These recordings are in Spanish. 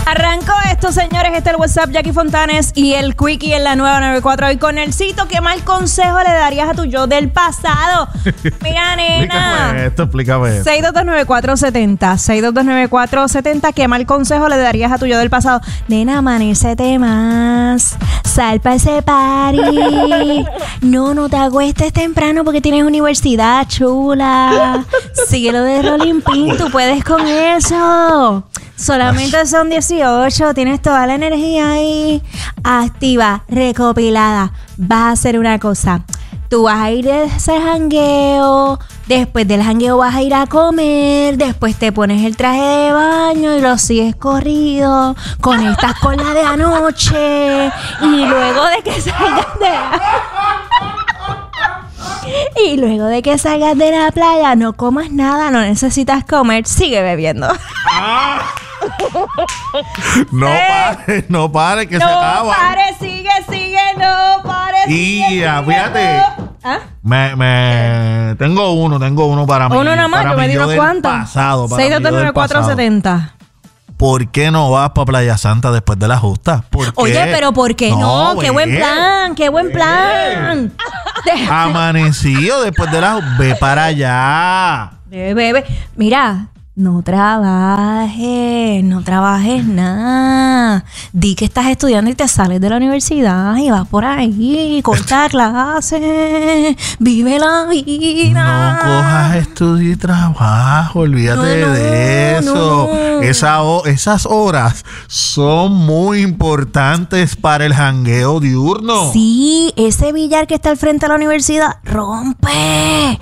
Arrancó esto, señores. Este es el WhatsApp, Jackie Fontanes y el Quickie en la nueva 94. Hoy con Nelsito, ¿qué mal consejo le darías a tu yo del pasado? Mira, nena. Explícame esto. 6229470. 6229470. ¿Qué mal consejo le darías a tu yo del pasado? Nena, amanecete más. Sal para ese party. No te acuestes temprano porque tienes universidad, chula. Síguelo de Rolling Pin. Tú puedes con eso. Solamente son 18, tienes toda la energía ahí activa, recopilada. Vas a hacer una cosa. Tú vas a ir a ese jangueo, después del jangueo vas a ir a comer, después te pones el traje de baño y lo sigues corrido, conectas con la de anoche y luego de que salgas de la playa no comas nada, no necesitas comer, sigue bebiendo. No pare, que se acaba. No pare, sigue, no pare. Y sigue, fíjate, ¿Ah? tengo uno para mí. Uno nada más, yo me di unos cuantos. 6229470. ¿Por qué no vas para Playa Santa después de la justa? Oye, pero ¿por qué no? ¡Qué buen plan! ¡Qué buen plan! Amanecido después de la... Ve para allá. Bebe. Mira, no trabajes nada. Di que estás estudiando y te sales de la universidad y vas por ahí, corta clases, vive la vida. No cojas estudio y trabajo, olvídate de eso. Esas horas son muy importantes para el jangueo diurno. Sí, ese billar que está al frente de la universidad, rompe.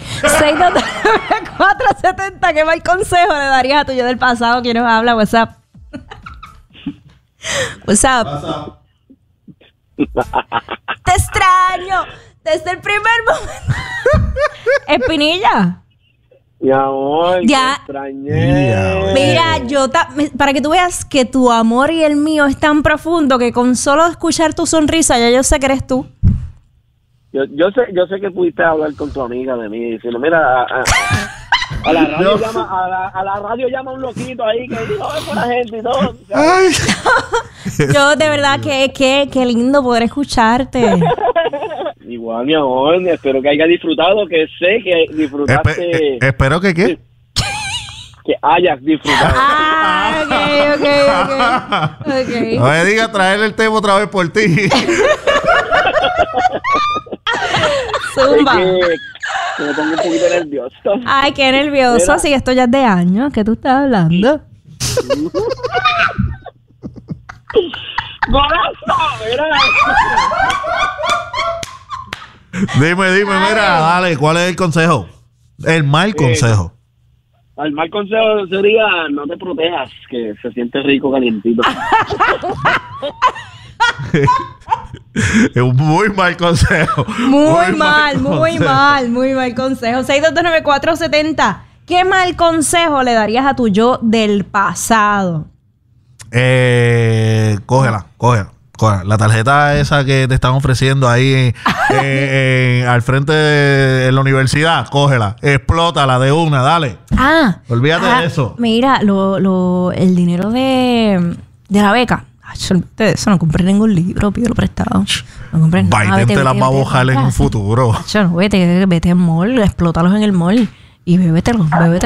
6229470, ¿qué mal consejo le darías a tu yo del pasado? ¿Quién nos habla? WhatsApp. WhatsApp. Te extraño desde el primer momento. Espinilla. Mi amor, ya. te extrañé. Mira, para que tú veas que tu amor y el mío es tan profundo que con solo escuchar tu sonrisa ya yo sé que eres tú. Yo sé que pudiste hablar con tu amiga de mí y decirle, mira, a la radio llama un loquito ahí que dijo, es buena gente y todo. Ay. Yo de verdad que lindo poder escucharte. Igual, mi amor, espero que hayas disfrutado, que sé que disfrutaste. Espero que ¿qué? Que hayas disfrutado. Ok. No me digas traer el tema otra vez por ti. Zumba. Que me pongo un poquito nervioso. Ay, qué nervioso. Mira. Si esto ya es de años. ¿Qué tú estás hablando? ¡Golazo! Mira. Dime, mira, dale, ¿cuál es el consejo? El mal consejo. El mal consejo sería no te protejas, que se siente rico calientito. Es un muy mal consejo. Muy mal consejo. 6229470. ¿Qué mal consejo le darías a tu yo del pasado? Cógela. La tarjeta esa que te están ofreciendo ahí al frente de la universidad, cógela, explótala de una, dale. Olvídate de eso. Mira, el dinero de la beca. Eso no compré ningún libro, pídelo prestado. No compré nada. Biden te las va a bojar en un futuro. No, vete al mall, explótalos en el mall y bébetelo.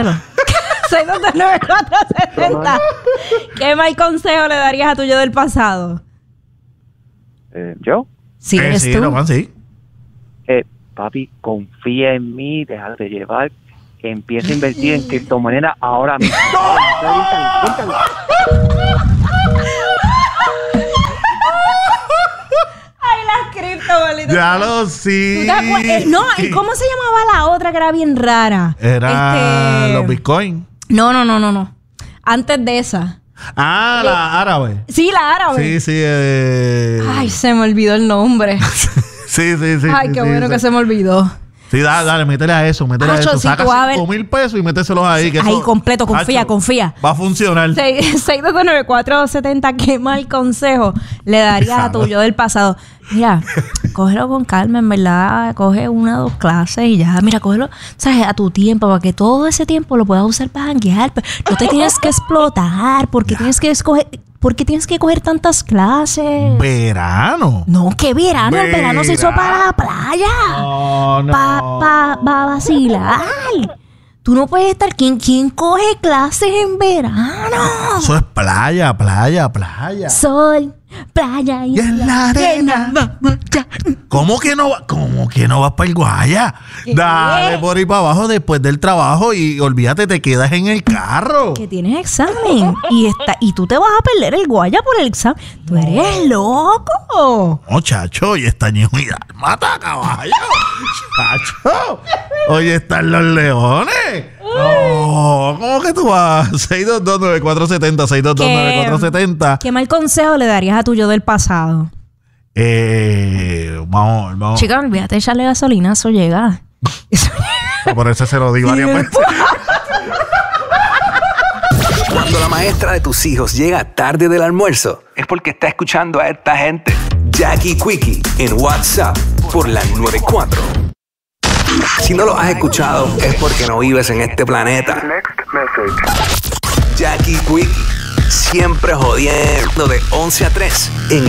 6229470. ¿Qué mal consejo le darías a tu yo del pasado? ¿Yo? Sí, eres tú. Román, sí. Papi, confía en mí, déjate llevar, que empiece a invertir en criptomonedas ahora mismo. Ay, las criptomonedas. Ya lo sí. No, ¿y cómo se llamaba la otra que era bien rara? Era los Bitcoin. No. Antes de esa. La árabe. Sí, la árabe. Sí. Ay, se me olvidó el nombre. Sí. Ay, qué bueno que se me olvidó. Sí, dale, métele a eso. Saca 5,000 pesos y méteselos ahí. Ahí completo, confía. Va a funcionar. 6229470, qué mal consejo le darías a tu yo del pasado. Mira, cógelo con calma, en verdad. Coge 1 o 2 clases y ya. Mira, cógelo, ¿sabes? A tu tiempo, para que todo ese tiempo lo puedas usar para janguear. No te tienes que explotar porque tienes que escoger... ¿Por qué tienes que coger tantas clases? Verano. No, ¿qué verano? El verano se hizo para la playa. No, no. Pa vacilar. Tú no puedes estar... ¿Quién coge clases en verano? Eso es playa. Sol, playa y la arena. ¿Cómo que no vas para el Guaya? Dale por ahí para abajo después del trabajo y olvídate, te quedas en el carro. Que tienes examen y tú te vas a perder el Guaya por el examen. Tú eres loco. No, chacho, hoy está Ñejo y mata caballo. Chacho, hoy están los leones. No, ¿cómo que tú vas? 6229470, 6229470. ¿Qué mal consejo le darías a tu yo del pasado? Vamos. Chica, olvídate de echarle gasolina, eso llega. Por eso se lo di varias veces. Cuando la maestra de tus hijos llega tarde del almuerzo, es porque está escuchando a esta gente. Jackie Quickie en WhatsApp por la 94. Si no lo has escuchado, es porque no vives en este planeta. Jackie Quickie, siempre jodiendo de 11 a 3 en